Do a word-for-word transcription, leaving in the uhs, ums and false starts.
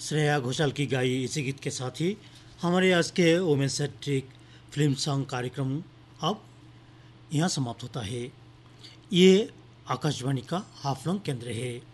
श्रेया घोषाल की गाई इसी गीत के साथ ही हमारे आज के वोमेन सेंट्रिक फिल्म सॉन्ग कार्यक्रम अब यहाँ समाप्त होता है। ये आकाशवाणी का हाफलंग केंद्र है।